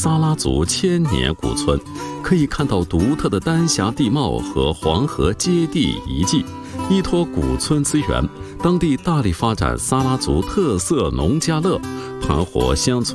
撒拉族千年古村，可以看到独特的丹霞地貌和黄河接地遗迹。依托古村资源，当地大力发展撒拉族特色农家乐，盘活乡村